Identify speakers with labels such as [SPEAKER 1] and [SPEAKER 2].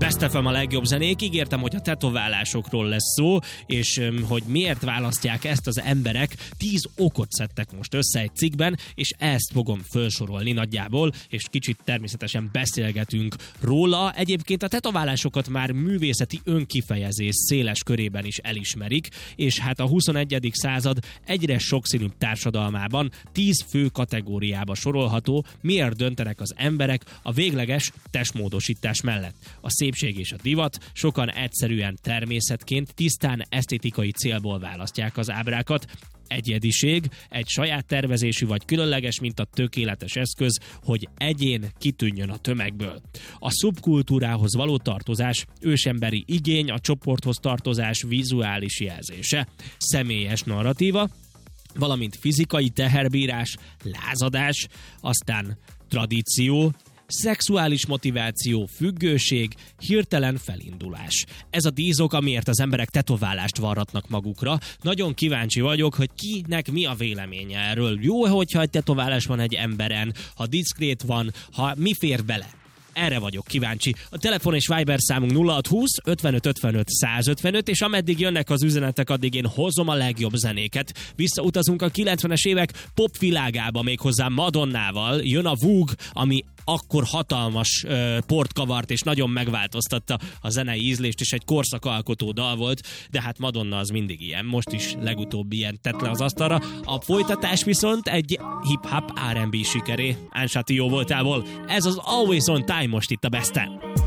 [SPEAKER 1] Best FM a legjobb zenék. Ígértem, hogy a tetoválásokról lesz szó, és hogy miért választják ezt az emberek. 10 okot szedtek most össze egy cikkben, és ezt fogom felsorolni nagyjából, és kicsit természetesen beszélgetünk róla. Egyébként a tetoválásokat már művészeti önkifejezés széles körében is elismerik, és hát a 21. század egyre sokszínűbb társadalmában 10 fő kategóriába sorolható, miért döntenek az emberek a végleges testmódosítás mellett. A szépség és a divat, sokan egyszerűen természetként, tisztán esztétikai célból választják az ábrákat. Egyediség, egy saját tervezésű vagy különleges, mint a tökéletes eszköz, hogy egyén kitűnjön a tömegből. A szubkultúrához való tartozás, ősemberi igény, a csoporthoz tartozás vizuális jelzése, személyes narratíva, valamint fizikai teherbírás, lázadás, aztán tradíció, szexuális motiváció, függőség, hirtelen felindulás. Ez a 10 ok, amiért az emberek tetoválást varratnak magukra. Nagyon kíváncsi vagyok, hogy kinek mi a véleménye erről. Jó, hogyha egy tetoválás van egy emberen, ha diszkrét van, ha mi fér bele. Erre vagyok kíváncsi. A telefon és Viber számunk 0620 55 55 155, és ameddig jönnek az üzenetek, addig én hozom a legjobb zenéket. Visszautazunk a 90-es évek pop világába, méghozzá Madonnával. Jön a Vogue, ami akkor hatalmas port kavart, és nagyon megváltoztatta a zenei ízlést, és egy korszakalkotó dal volt, de hát Madonna az mindig ilyen. Most is legutóbb ilyen tett le az asztalra. A folytatás viszont egy hip-hop R&B sikeré. Ansha Tio voltából. Ez az Always on Time most itt a Besten.